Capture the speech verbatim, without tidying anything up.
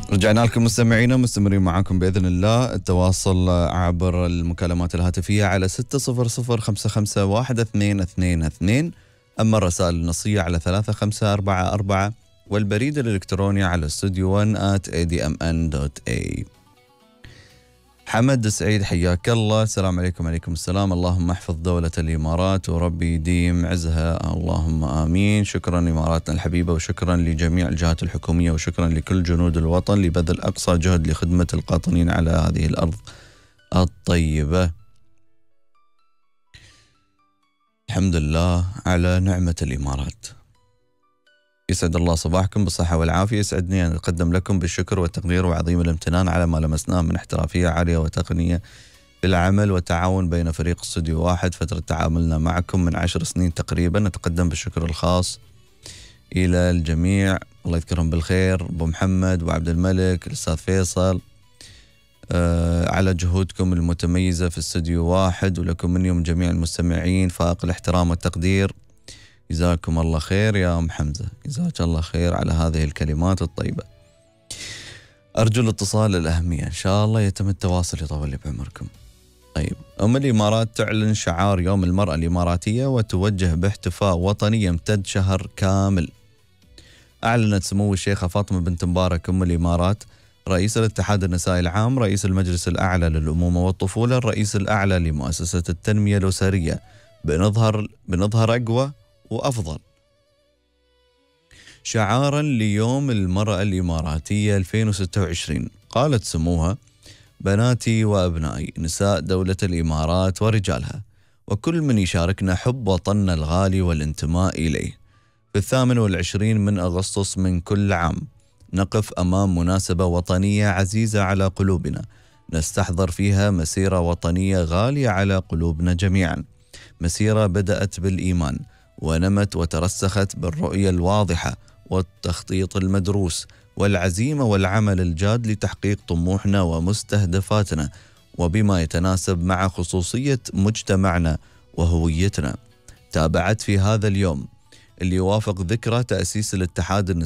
رجعنا لكم مستمعينا، مستمرين معاكم بإذن الله. التواصل عبر المكالمات الهاتفية على ستة صفر صفر خمسة خمسة واحد اثنين اثنين اثنين، أما الرسائل النصية على ثلاثة خمسة أربعة أربعة، والبريد الإلكتروني على استوديو واحد آت إيه دي إم إن دوت إيه يو. حمد سعيد حياك الله، السلام عليكم. عليكم السلام. اللهم احفظ دولة الإمارات وربي يديم عزها، اللهم آمين. شكرا إماراتنا الحبيبة، وشكرا لجميع الجهات الحكومية، وشكرا لكل جنود الوطن لبذل أقصى جهد لخدمة القاطنين على هذه الأرض الطيبة. الحمد لله على نعمة الإمارات. يسعد الله صباحكم بالصحة والعافية. يسعدني أن أقدم لكم بالشكر والتقدير وعظيم الامتنان على ما لمسناه من احترافية عالية وتقنية في العمل والتعاون بين فريق استوديو واحد. فترة تعاملنا معكم من عشر سنين تقريبا. نتقدم بالشكر الخاص إلى الجميع، الله يذكرهم بالخير، أبو محمد وعبد الملك، الأستاذ فيصل، آه على جهودكم المتميزة في استوديو واحد، ولكم مني ومن جميع المستمعين فائق الاحترام والتقدير. جزاكم الله خير يا أم حمزة، جزاك الله خير على هذه الكلمات الطيبة. أرجو الاتصال الأهمية، إن شاء الله يتم التواصل، يطول لي بعمركم. طيب، أم الإمارات تعلن شعار يوم المرأة الإماراتية وتوجه باحتفاء وطني يمتد شهر كامل. أعلنت سمو الشيخة فاطمة بنت مبارك أم الإمارات رئيس الاتحاد النسائي العام، رئيس المجلس الأعلى للأمومة والطفولة، الرئيس الأعلى لمؤسسة التنمية الأسرية، بنظهر بنظهر أقوى وأفضل شعارا ليوم المرأة الإماراتية ألفين وستة وعشرين. قالت سموها: بناتي وأبنائي، نساء دولة الإمارات ورجالها، وكل من يشاركنا حب وطننا الغالي والانتماء إليه، في الثامن والعشرين من أغسطس من كل عام نقف أمام مناسبة وطنية عزيزة على قلوبنا، نستحضر فيها مسيرة وطنية غالية على قلوبنا جميعا، مسيرة بدأت بالإيمان ونمت وترسخت بالرؤية الواضحة والتخطيط المدروس والعزيمة والعمل الجاد لتحقيق طموحنا ومستهدفاتنا، وبما يتناسب مع خصوصية مجتمعنا وهويتنا. تابعت في هذا اليوم اللي يوافق ذكرى تأسيس الاتحاد النسائي